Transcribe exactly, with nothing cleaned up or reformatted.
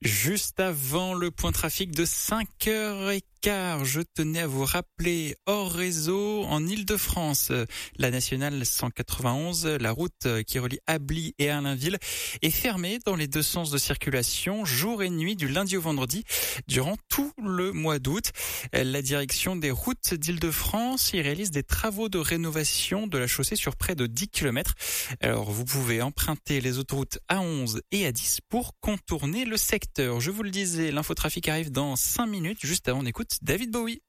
Juste avant le point trafic de cinq heures quinze, je tenais à vous rappeler hors réseau en Île-de-France. La nationale cent quatre-vingt-onze, la route qui relie Ably et Erlainville, est fermée dans les deux sens de circulation, jour et nuit, du lundi au vendredi, durant tout le mois d'août. La direction des routes d'Île-de-France y réalise des travaux de rénovation de la chaussée sur près de dix kilomètres. Alors, vous pouvez emprunter les autoroutes A onze et A dix pour contourner le secteur. Je vous le disais, l'infotrafic arrive dans cinq minutes. Juste avant, on écoute David Bowie.